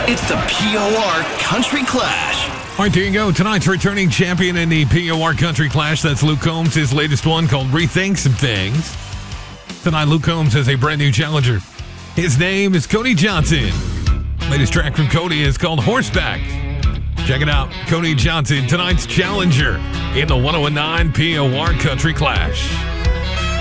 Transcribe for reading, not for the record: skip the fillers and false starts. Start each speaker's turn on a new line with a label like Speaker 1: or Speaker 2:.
Speaker 1: It's the POR Country Clash.
Speaker 2: All right, there you go. Tonight's returning champion in the POR Country Clash. That's Luke Combs, his latest one called Rethink Some Things. Tonight, Luke Combs has a brand new challenger. His name is Cody Johnson. Latest track from Cody is called Horseback. Check it out. Cody Johnson, tonight's challenger in the 1019 POR Country Clash.